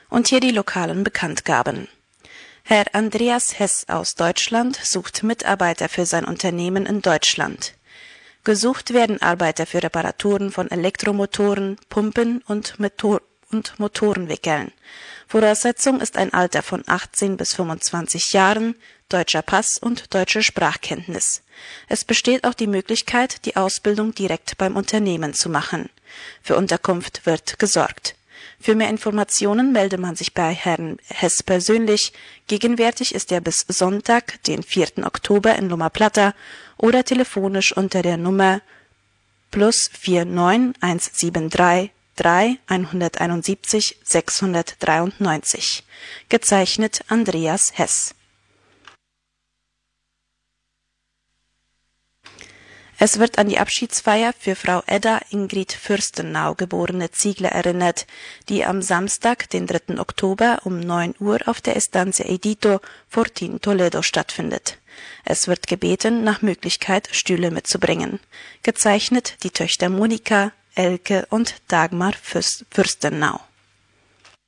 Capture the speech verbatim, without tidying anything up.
Und hier die lokalen Bekanntgaben. Herr Andreas Hess aus Deutschland sucht Mitarbeiter für sein Unternehmen in Deutschland. Gesucht werden Arbeiter für Reparaturen von Elektromotoren, Pumpen und, Motor und Motorenwickeln. Voraussetzung ist ein Alter von achtzehn bis fünfundzwanzig Jahren, deutscher Pass und deutsche Sprachkenntnis. Es besteht auch die Möglichkeit, die Ausbildung direkt beim Unternehmen zu machen. Für Unterkunft wird gesorgt. Für mehr Informationen melde man sich bei Herrn Hess persönlich. Gegenwärtig ist er bis Sonntag, den vierten Oktober in Loma Plata oder telefonisch unter der Nummer plus vier neun eins sieben drei drei einhunderteinundsiebzig sechshundertdreiundneunzig. Gezeichnet Andreas Hess. Es wird an die Abschiedsfeier für Frau Edda Ingrid Fürstenau, geborene Ziegler, erinnert, die am Samstag, den dritten Oktober um neun Uhr auf der Estancia Edito Fortin Toledo stattfindet. Es wird gebeten, nach Möglichkeit Stühle mitzubringen. Gezeichnet die Töchter Monika, Elke und Dagmar Fürstenau.